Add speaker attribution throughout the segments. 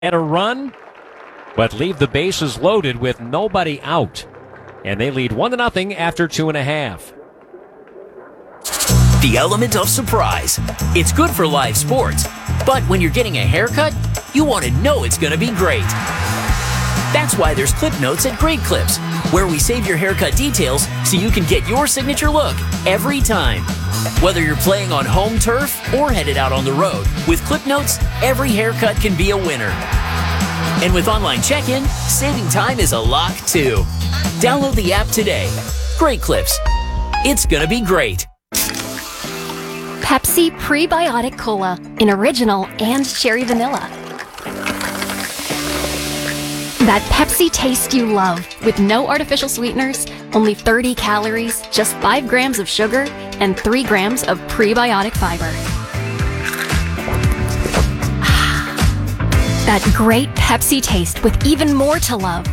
Speaker 1: and a run, but leave the bases loaded with nobody out. And they lead 1-0 after 2.5.
Speaker 2: The element of surprise. It's good for live sports, but when you're getting a haircut, you want to know it's going to be great. That's why there's Clip Notes at Great Clips, where we save your haircut details so you can get your signature look every time. Whether you're playing on home turf or headed out on the road, with Clip Notes, every haircut can be a winner. And with online check-in, saving time is a lock too. Download the app today. Great Clips. It's gonna be great.
Speaker 3: Pepsi Prebiotic Cola in original and cherry vanilla. That Pepsi taste you love, with no artificial sweeteners, only 30 calories, just 5 grams of sugar, and 3 grams of prebiotic fiber. That great Pepsi taste with even more to love.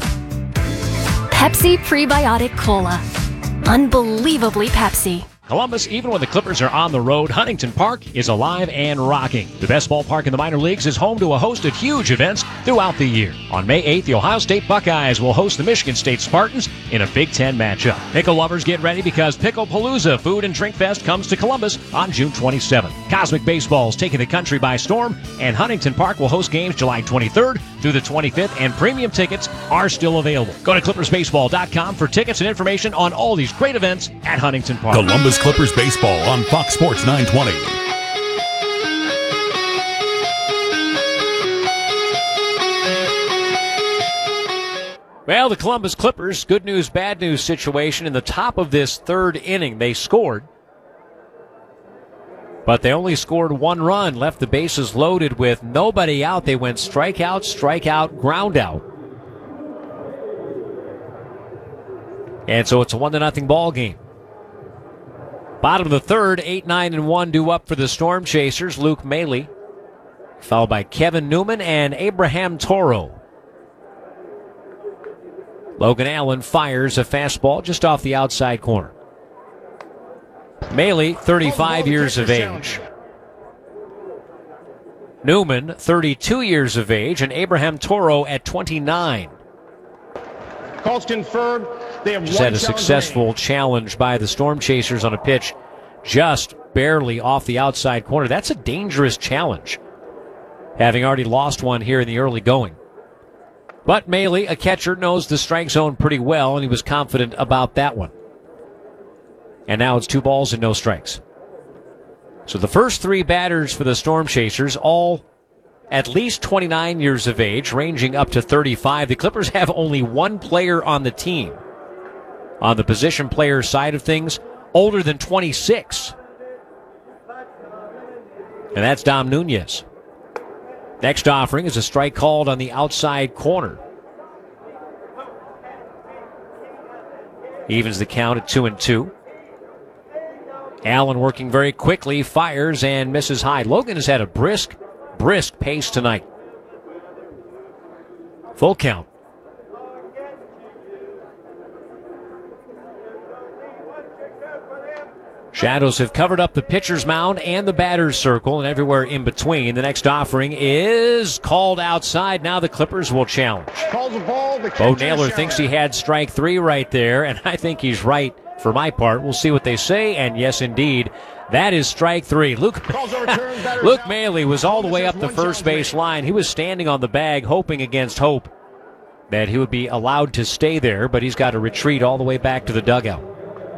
Speaker 3: Pepsi Prebiotic Cola. Unbelievably Pepsi.
Speaker 1: Columbus, even when the Clippers are on the road, Huntington Park is alive and rocking. The best ballpark in the minor leagues is home to a host of huge events throughout the year. On May 8th, the Ohio State Buckeyes will host the Michigan State Spartans in a Big Ten matchup. Pickle lovers, get ready because Picklepalooza Food and Drink Fest comes to Columbus on June 27th. Cosmic Baseball is taking the country by storm, and Huntington Park will host games July 23rd through the 25th, and premium tickets are still available. Go to ClippersBaseball.com for tickets and information on all these great events at Huntington Park.
Speaker 4: Columbus Clippers Baseball on Fox Sports 920.
Speaker 1: Well, the Columbus Clippers, good news, bad news situation in the top of this third inning. They scored, but they only scored 1 run, left the bases loaded with nobody out. They went strikeout, strikeout, ground out. And so it's a 1-0 ball game. Bottom of the third, 8-9-1 due up for the Storm Chasers. Luke Maile, followed by Kevin Newman and Abraham Toro. Logan Allen fires a fastball just off the outside corner. Maile, 35 years of age. Newman, 32 years of age, and Abraham Toro at 29.
Speaker 5: Calls confirmed. They have
Speaker 1: just had a successful challenge by the Storm Chasers on a pitch just barely off the outside corner. That's a dangerous challenge, having already lost one here in the early going. But Maile, a catcher, knows the strike zone pretty well, and he was confident about that one. And now it's 2 balls and no strikes. So the first 3 batters for the Storm Chasers, all at least 29 years of age, ranging up to 35. The Clippers have only 1 player on the team, on the position player side of things, older than 26. And that's Dom Nunez. Next offering is a strike called on the outside corner. Evens the count at 2-2. Allen working very quickly, fires and misses high. Logan has had a brisk pace tonight. Full count. Shadows have covered up the pitcher's mound and the batter's circle and everywhere in between. The next offering is called outside. Now the Clippers will challenge. Bo Naylor thinks he had strike 3 right there, and I think he's right for my part. We'll see what they say, and yes, indeed, that is strike 3. Luke Maile was all the way up the first base line. He was standing on the bag, hoping against hope that he would be allowed to stay there, but he's got to retreat all the way back to the dugout.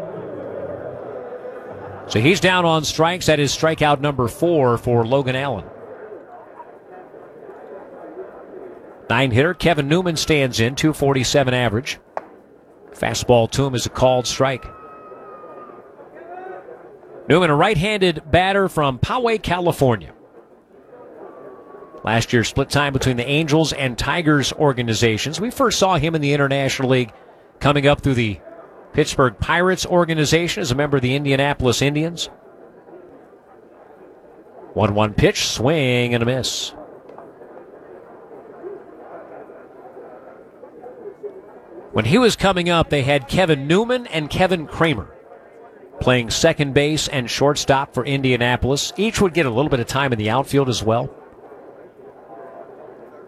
Speaker 1: So he's down on strikes. That is strikeout number 4 for Logan Allen. 9-hitter Kevin Newman stands in, 247 average. Fastball to him is a called strike. Newman, a right-handed batter from Poway, California. Last year, split time between the Angels and Tigers organizations. We first saw him in the International League coming up through the Pittsburgh Pirates organization as a member of the Indianapolis Indians. 1-1 pitch, swing and a miss. When he was coming up, they had Kevin Newman and Kevin Kramer playing second base and shortstop for Indianapolis. Each would get a little bit of time in the outfield as well.